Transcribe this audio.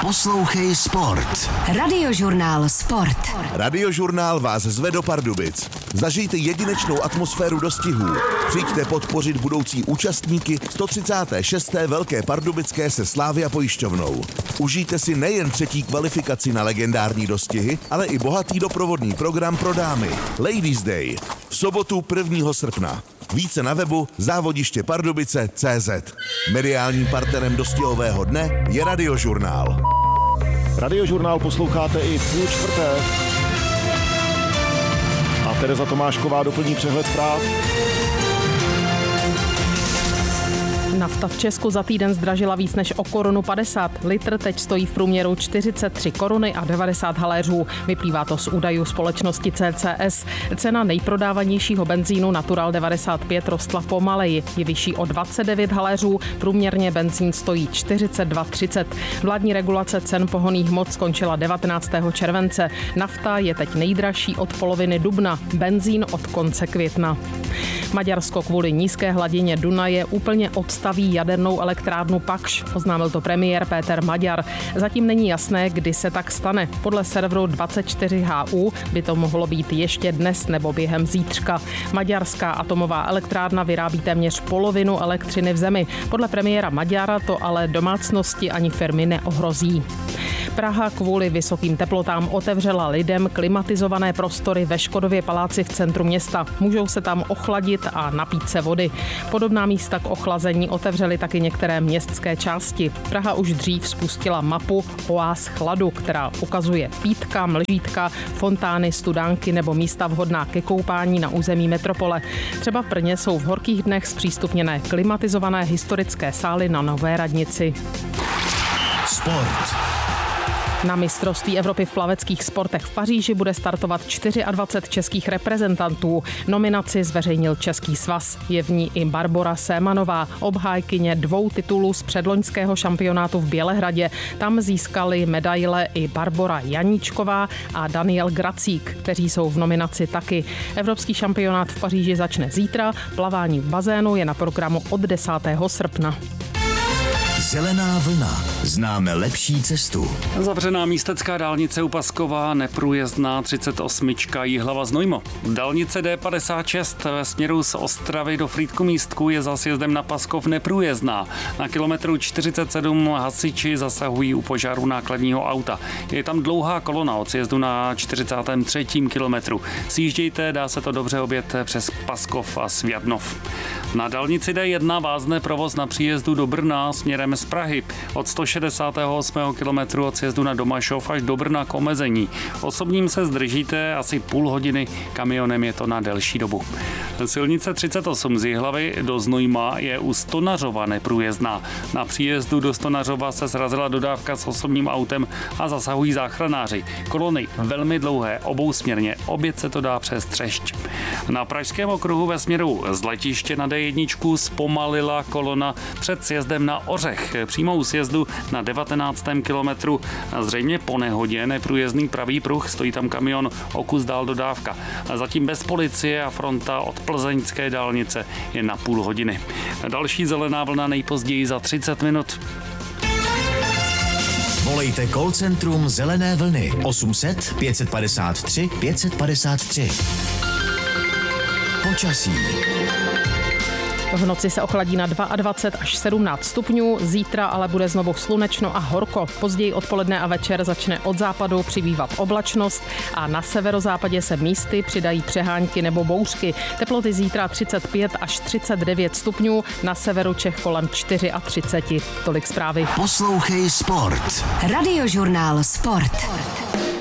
Poslouchej sport. Radiožurnál Sport. Radiožurnál vás zve do Pardubic. Zažijte jedinečnou atmosféru dostihů. Přijďte podpořit budoucí účastníky 136. Velké pardubické se Slavia pojišťovnou. Užijte si nejen třetí kvalifikaci na legendární dostihy, ale i bohatý doprovodný program pro dámy. Ladies Day. V sobotu 1. srpna. Více na webu závodištěpardubice.cz. Mediálním partnerem dostihového dne je Radiožurnál. Radiožurnál posloucháte i v 3:30. A Tereza Tomášková doplní přehled zpráv. Nafta v Česku za týden zdražila víc než o 1,50 Kč. Litr teď stojí v průměru 43 koruny a 90 haléřů. Vyplývá to z údajů společnosti CCS. Cena nejprodávanějšího benzínu Natural 95 rostla pomaleji. Je vyšší o 29 haléřů, průměrně benzín stojí 42,30. Vládní regulace cen pohonných hmot skončila 19. července. Nafta je teď nejdražší od poloviny dubna, benzín od konce května. Maďarsko kvůli nízké hladině Dunaje úplně odstaví jadernou elektrárnu Pakš, oznámil to premiér Péter Maďar. Zatím není jasné, kdy se tak stane. Podle serveru 24HU by to mohlo být ještě dnes nebo během zítřka. Maďarská atomová elektrárna vyrábí téměř polovinu elektřiny v zemi. Podle premiéra Maďara to ale domácnosti ani firmy neohrozí. Praha kvůli vysokým teplotám otevřela lidem klimatizované prostory ve Škodově paláci v centru města. Můžou se tam ochladit a napít se vody. Podobná místa k ochlazení otevřely taky některé městské části. Praha už dřív spustila mapu Oáz chladu, která ukazuje pítka, mlžítka, fontány, studánky nebo místa vhodná ke koupání na území metropole. Třeba v Brně jsou v horkých dnech zpřístupněné klimatizované historické sály na Nové radnici. Sport. Na mistrovství Evropy v plaveckých sportech v Paříži bude startovat 24 českých reprezentantů. Nominaci zveřejnil Český svaz. Je v ní i Barbora Sémanová, obhájkyně 2 titulů z předloňského šampionátu v Bělehradě. Tam získali medaile i Barbora Janíčková a Daniel Gracík, kteří jsou v nominaci taky. Evropský šampionát v Paříži začne zítra, plavání v bazénu je na programu od 10. srpna. Zelená vlna. Známe lepší cestu. Zavřená místecká dálnice u Paskova, neprůjezdná 38 Jihlava Znojmo. Dálnice D56 ve směru z Ostravy do Frýdku-Místku je za sjezdem na Paskov neprůjezdná. Na kilometru 47 hasiči zasahují u požáru nákladního auta. Je tam dlouhá kolona od sjezdu na 43. kilometru. Sjíždějte, dá se to dobře objet přes Paskov a Sviadnov. Na dálnici D1 vázne provoz na příjezdu do Brna směrem z Prahy. Od 168. kilometru od sjezdu na Domašov až do Brna k omezení. Osobním se zdržíte asi půl hodiny, kamionem je to na delší dobu. Silnice 38 z Jihlavy do Znojma je u Stonařova neprůjezdná. Na příjezdu do Stonařova se srazila dodávka s osobním autem a zasahují záchranáři. Kolony velmi dlouhé, obousměrně, obět se to dá přes Třešť. Na Pražském okruhu ve směru z letiště na D1 zpomalila kolona před sjezdem na Ořech. Přímo u sjezdu na 19. kilometru zřejmě po nehodě neprůjezdný pravý pruh, stojí tam kamion o kus dál dodávka. Zatím bez policie a fronta od plzeňské dálnice je na půl hodiny. Další zelená vlna nejpozději za 30 minut. Volejte call centrum Zelené vlny 800 553 553. Počasí. V noci se ochladí na 22 až 17 stupňů, zítra ale bude znovu slunečno a horko. Později odpoledne a večer začne od západu přibývat oblačnost a na severozápadě se místy přidají přehánky nebo bouřky. Teploty zítra 35 až 39 stupňů, na severu Čech kolem 34. Tolik zprávy. Poslouchej sport. Radiožurnál Sport.